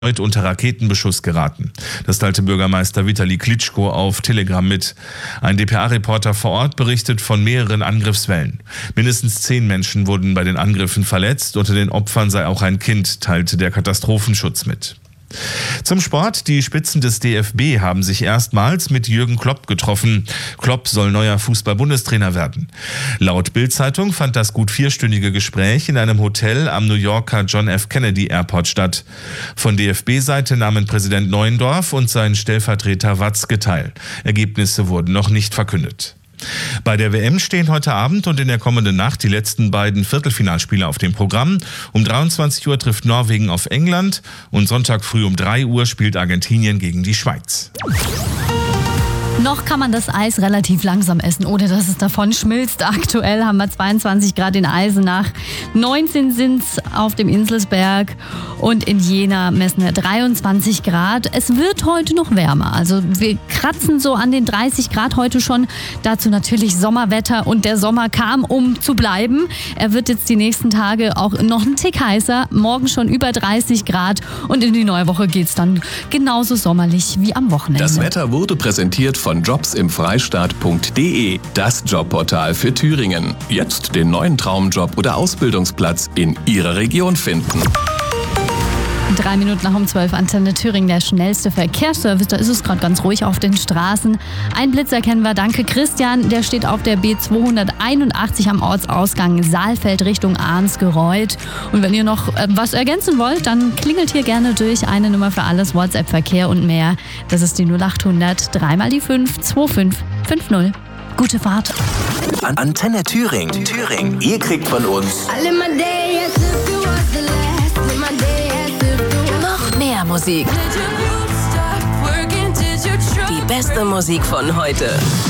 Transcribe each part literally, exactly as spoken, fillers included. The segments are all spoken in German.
unter Raketenbeschuss geraten. Das teilte Bürgermeister Vitali Klitschko auf Telegram mit. Ein D P A-Reporter vor Ort berichtet von mehreren Angriffswellen. Mindestens zehn Menschen wurden bei den Angriffen verletzt. Unter den Opfern sei auch ein Kind, teilte der Katastrophenschutz mit. Zum Sport. Die Spitzen des D F B haben sich erstmals mit Jürgen Klopp getroffen. Klopp soll neuer Fußball-Bundestrainer werden. Laut Bild-Zeitung fand das gut vierstündige Gespräch in einem Hotel am New Yorker John F. Kennedy Airport statt. Von D F B-Seite nahmen Präsident Neuendorf und sein Stellvertreter Watzke teil. Ergebnisse wurden noch nicht verkündet. Bei der W M stehen heute Abend und in der kommenden Nacht die letzten beiden Viertelfinalspiele auf dem Programm. Um dreiundzwanzig Uhr trifft Norwegen auf England und Sonntag früh um drei Uhr spielt Argentinien gegen die Schweiz. Noch kann man das Eis relativ langsam essen, ohne dass es davon schmilzt. Aktuell haben wir zweiundzwanzig Grad in Eisenach, neunzehn sind es auf dem Inselsberg und in Jena messen wir dreiundzwanzig Grad. Es wird heute noch wärmer, also wir kratzen so an den dreißig Grad heute schon. Dazu natürlich Sommerwetter und der Sommer kam, um zu bleiben. Er wird jetzt die nächsten Tage auch noch einen Tick heißer, morgen schon über dreißig Grad und in die neue Woche geht es dann genauso sommerlich wie am Wochenende. Das Wetter wurde präsentiert von jobs im freistaat punkt de, das Jobportal für Thüringen. Jetzt den neuen Traumjob oder Ausbildungsplatz in Ihrer Region finden. Drei Minuten nach um zwölf, Antenne Thüringen, der schnellste Verkehrsservice. Da ist es gerade ganz ruhig auf den Straßen. Ein Blitz erkennen wir, danke Christian. Der steht auf der B zweihunderteinundachtzig am Ortsausgang Saalfeld Richtung Arnsgereuth. Und wenn ihr noch äh, was ergänzen wollt, dann klingelt hier gerne durch. Eine Nummer für alles, WhatsApp, Verkehr und mehr. Das ist die null achthundert, dreimal die fünf, zwei fünf fünf null. Gute Fahrt. An Antenne Thüringen. Thüringen. Ihr kriegt von uns noch mehr Musik. Die beste Musik von heute.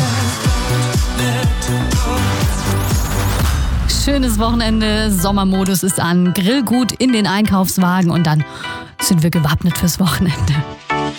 Schönes Wochenende, Sommermodus ist an, Grillgut in den Einkaufswagen und dann sind wir gewappnet fürs Wochenende.